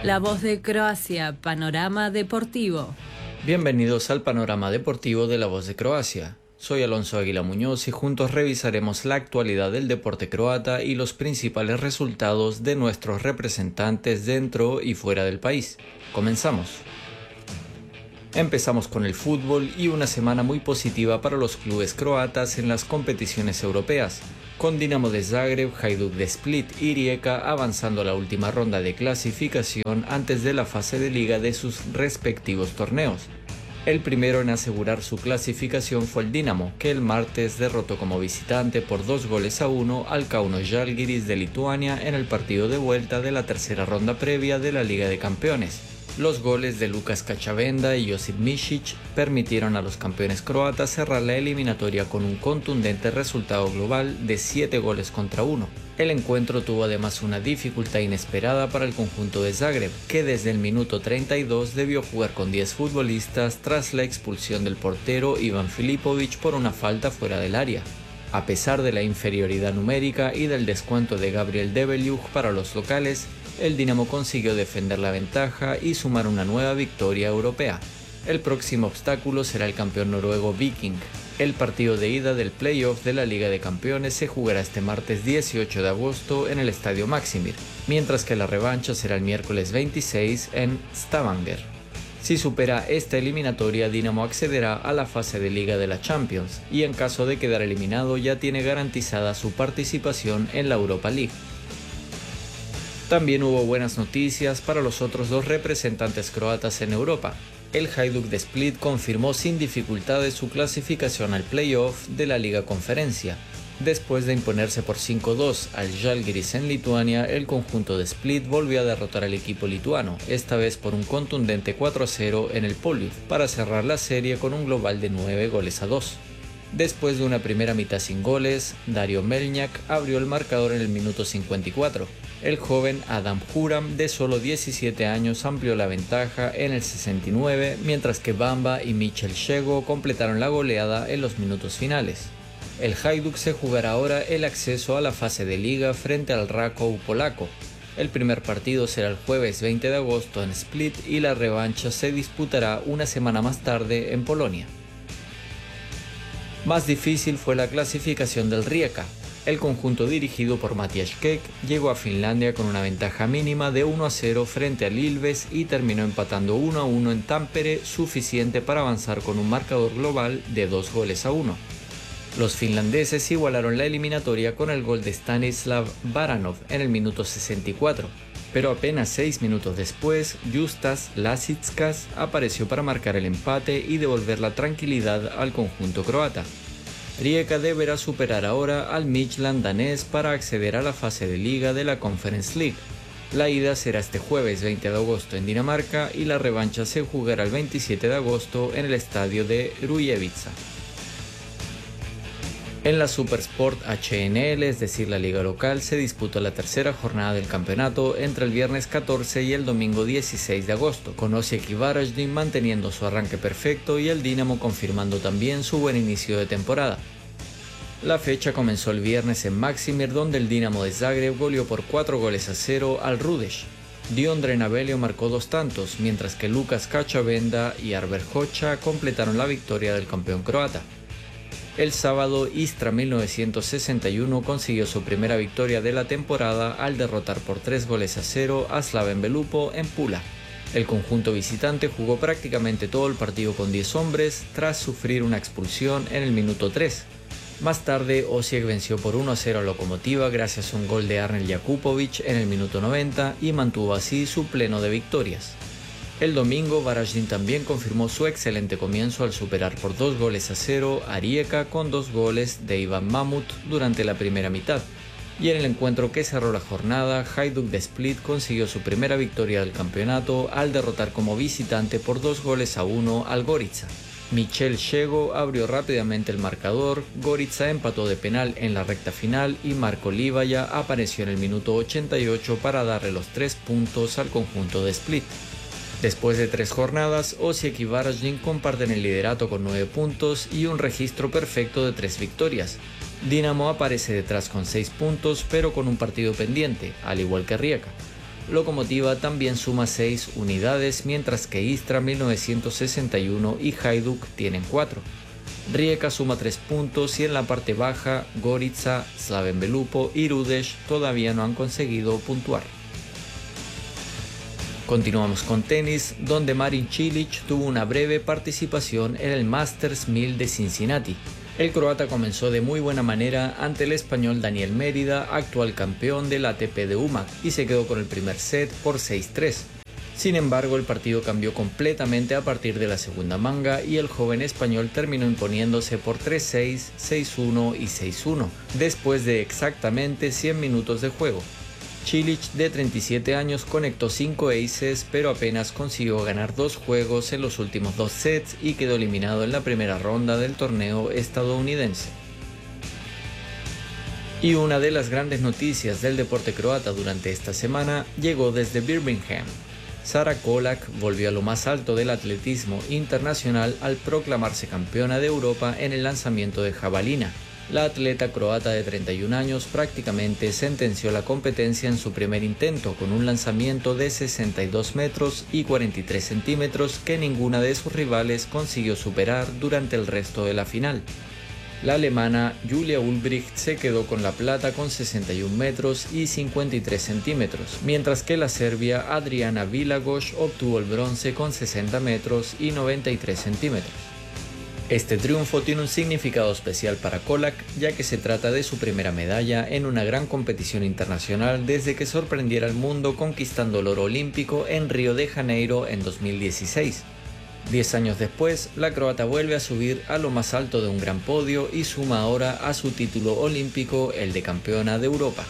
La Voz de Croacia, Panorama Deportivo. Bienvenidos al Panorama Deportivo de La Voz de Croacia. Soy Alonso Águila Muñoz y juntos revisaremos la actualidad del deporte croata y los principales resultados de nuestros representantes dentro y fuera del país. Comenzamos. Empezamos con el fútbol y una semana muy positiva para los clubes croatas en las competiciones europeas, con Dinamo de Zagreb, Hajduk de Split y Rijeka avanzando a la última ronda de clasificación antes de la fase de liga de sus respectivos torneos. El primero en asegurar su clasificación fue el Dinamo, que el martes derrotó como visitante por 2-1 al Kauno Žalgiris de Lituania en el partido de vuelta de la tercera ronda previa de la Liga de Campeones. Los goles de Lukas Kachavenda y Josip Micic permitieron a los campeones croatas cerrar la eliminatoria con un contundente resultado global de 7-1. El encuentro tuvo además una dificultad inesperada para el conjunto de Zagreb, que desde el minuto 32 debió jugar con 10 futbolistas tras la expulsión del portero Ivan Filipovic por una falta fuera del área. A pesar de la inferioridad numérica y del descuento de Gabriel Debeljuh para los locales, el Dinamo consiguió defender la ventaja y sumar una nueva victoria europea. El próximo obstáculo será el campeón noruego Viking. El partido de ida del playoff de la Liga de Campeones se jugará este martes 18 de agosto en el Estadio Maksimir, mientras que la revancha será el miércoles 26 en Stavanger. Si supera esta eliminatoria, Dinamo accederá a la fase de Liga de la Champions y en caso de quedar eliminado ya tiene garantizada su participación en la Europa League. También hubo buenas noticias para los otros dos representantes croatas en Europa. El Hajduk de Split confirmó sin dificultades su clasificación al playoff de la Liga Conferencia. Después de imponerse por 5-2 al Žalgiris en Lituania, el conjunto de Split volvió a derrotar al equipo lituano, esta vez por un contundente 4-0 en el Poliv, para cerrar la serie con un global de 9-2. Después de una primera mitad sin goles, Dario Melnjak abrió el marcador en el minuto 54. El joven Adam Huram, de solo 17 años, amplió la ventaja en el 69, mientras que Bamba y Michel Shego completaron la goleada en los minutos finales. El Hajduk se jugará ahora el acceso a la fase de liga frente al Raków polaco. El primer partido será el jueves 20 de agosto en Split y la revancha se disputará una semana más tarde en Polonia. Más difícil fue la clasificación del Rijeka. El conjunto dirigido por Matías Kek llegó a Finlandia con una ventaja mínima de 1-0 frente al Ilves y terminó empatando 1-1 en Tampere, suficiente para avanzar con un marcador global de 2-1. Los finlandeses igualaron la eliminatoria con el gol de Stanislav Baranov en el minuto 64, pero apenas 6 minutos después, Justas Lasitskas apareció para marcar el empate y devolver la tranquilidad al conjunto croata. Rijeka deberá superar ahora al Midtjylland danés para acceder a la fase de liga de la Conference League. La ida será este jueves 20 de agosto en Dinamarca y la revancha se jugará el 27 de agosto en el estadio de Rujevica. En la Supersport HNL, es decir la liga local, se disputó la tercera jornada del campeonato entre el viernes 14 y el domingo 16 de agosto, con Osijek y Varaždin manteniendo su arranque perfecto y el Dinamo confirmando también su buen inicio de temporada. La fecha comenzó el viernes en Maksimir, donde el Dinamo de Zagreb goleó por 4-0 al Rudeš. Dion Drenavelio marcó 2 tantos, mientras que Lukas Kachavenda y Arber Hoxha completaron la victoria del campeón croata. El sábado, Istra 1961 consiguió su primera victoria de la temporada al derrotar por 3-0 a Slaven Belupo en Pula. El conjunto visitante jugó prácticamente todo el partido con 10 hombres tras sufrir una expulsión en el minuto 3. Más tarde, Osijek venció por 1-0 a Lokomotiva gracias a un gol de Arnel Jakupovic en el minuto 90 y mantuvo así su pleno de victorias. El domingo, Varaždin también confirmó su excelente comienzo al superar por 2-0 a Rijeka con 2 goles de Ivan Mamut durante la primera mitad. Y en el encuentro que cerró la jornada, Hajduk de Split consiguió su primera victoria del campeonato al derrotar como visitante por 2-1 al Gorica. Michel Shego abrió rápidamente el marcador, Gorica empató de penal en la recta final y Marko Livaja apareció en el minuto 88 para darle los 3 puntos al conjunto de Split. Después de 3 jornadas, Osijek y Varaždin comparten el liderato con 9 puntos y un registro perfecto de 3 victorias. Dinamo aparece detrás con 6 puntos, pero con un partido pendiente, al igual que Rijeka. Lokomotiva también suma 6 unidades, mientras que Istra 1961 y Hajduk tienen 4. Rijeka suma 3 puntos y en la parte baja, Gorica, Slaven Belupo y Rudeš todavía no han conseguido puntuar. Continuamos con tenis, donde Marin Cilic tuvo una breve participación en el Masters 1000 de Cincinnati. El croata comenzó de muy buena manera ante el español Daniel Mérida, actual campeón del ATP de UMAC, y se quedó con el primer set por 6-3. Sin embargo, el partido cambió completamente a partir de la segunda manga y el joven español terminó imponiéndose por 3-6, 6-1 y 6-1, después de exactamente 100 minutos de juego. Cilic, de 37 años, conectó 5 aces, pero apenas consiguió ganar 2 juegos en los últimos 2 sets y quedó eliminado en la primera ronda del torneo estadounidense. Y una de las grandes noticias del deporte croata durante esta semana llegó desde Birmingham. Sara Kolak volvió a lo más alto del atletismo internacional al proclamarse campeona de Europa en el lanzamiento de jabalina. La atleta croata de 31 años prácticamente sentenció la competencia en su primer intento con un lanzamiento de 62 metros y 43 centímetros que ninguna de sus rivales consiguió superar durante el resto de la final. La alemana Julia Ulbricht se quedó con la plata con 61 metros y 53 centímetros, mientras que la serbia Adriana Vilagos obtuvo el bronce con 60 metros y 93 centímetros. Este triunfo tiene un significado especial para Kolak, ya que se trata de su primera medalla en una gran competición internacional desde que sorprendiera al mundo conquistando el oro olímpico en Río de Janeiro en 2016. 10 años después, la croata vuelve a subir a lo más alto de un gran podio y suma ahora a su título olímpico el de campeona de Europa.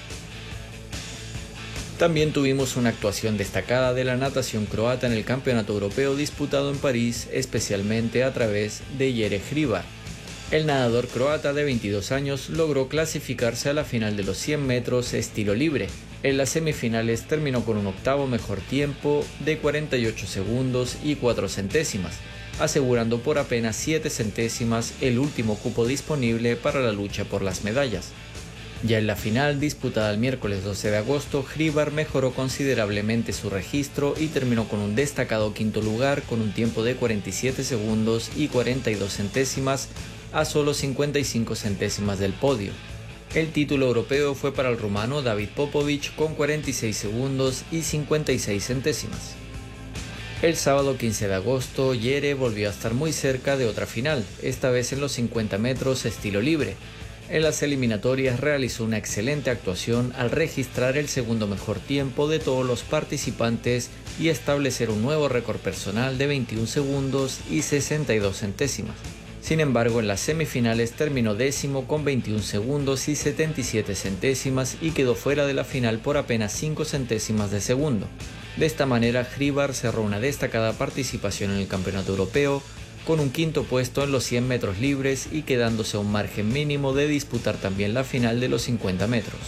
También tuvimos una actuación destacada de la natación croata en el Campeonato Europeo disputado en París, especialmente a través de Jere Hribar. El nadador croata de 22 años logró clasificarse a la final de los 100 metros estilo libre. En las semifinales terminó con un octavo mejor tiempo de 48 segundos y 4 centésimas, asegurando por apenas 7 centésimas el último cupo disponible para la lucha por las medallas. Ya en la final, disputada el miércoles 12 de agosto, Hribar mejoró considerablemente su registro y terminó con un destacado quinto lugar con un tiempo de 47 segundos y 42 centésimas a solo 55 centésimas del podio. El título europeo fue para el rumano David Popovic con 46 segundos y 56 centésimas. El sábado 15 de agosto, Jere volvió a estar muy cerca de otra final, esta vez en los 50 metros estilo libre. En las eliminatorias realizó una excelente actuación al registrar el segundo mejor tiempo de todos los participantes y establecer un nuevo récord personal de 21 segundos y 62 centésimas. Sin embargo, en las semifinales terminó décimo con 21 segundos y 77 centésimas y quedó fuera de la final por apenas 5 centésimas de segundo. De esta manera, Hribar cerró una destacada participación en el Campeonato Europeo, con un quinto puesto en los 100 metros libres y quedándose a un margen mínimo de disputar también la final de los 50 metros.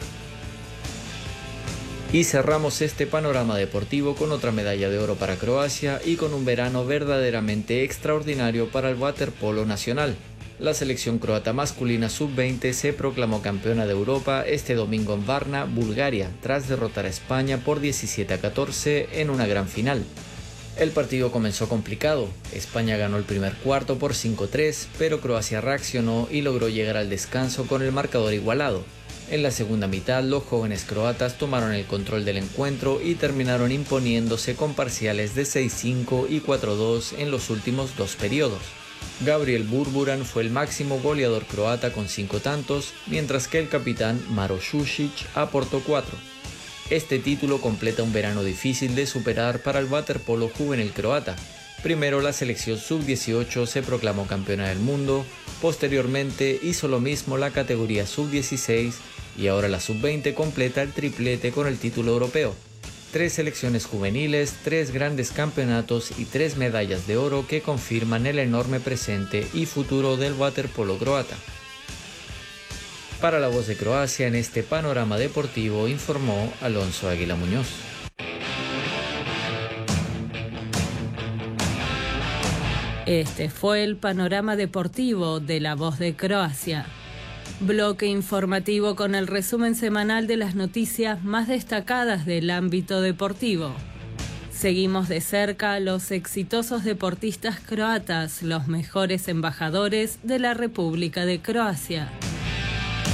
Y cerramos este panorama deportivo con otra medalla de oro para Croacia y con un verano verdaderamente extraordinario para el waterpolo nacional. La selección croata masculina sub-20 se proclamó campeona de Europa este domingo en Varna, Bulgaria, tras derrotar a España por 17-14 en una gran final. El partido comenzó complicado, España ganó el primer cuarto por 5-3, pero Croacia reaccionó y logró llegar al descanso con el marcador igualado. En la segunda mitad, los jóvenes croatas tomaron el control del encuentro y terminaron imponiéndose con parciales de 6-5 y 4-2 en los últimos 2 periodos. Gabriel Burburan fue el máximo goleador croata con 5 tantos, mientras que el capitán Maro Šušić aportó 4. Este título completa un verano difícil de superar para el waterpolo juvenil croata. Primero, la selección sub-18 se proclamó campeona del mundo, posteriormente hizo lo mismo la categoría sub-16 y ahora la sub-20 completa el triplete con el título europeo. 3 selecciones juveniles, 3 grandes campeonatos y 3 medallas de oro que confirman el enorme presente y futuro del waterpolo croata. Para La Voz de Croacia, en este panorama deportivo, informó Alonso Águila Muñoz. Este fue el panorama deportivo de La Voz de Croacia. Bloque informativo con el resumen semanal de las noticias más destacadas del ámbito deportivo. Seguimos de cerca a los exitosos deportistas croatas, los mejores embajadores de la República de Croacia.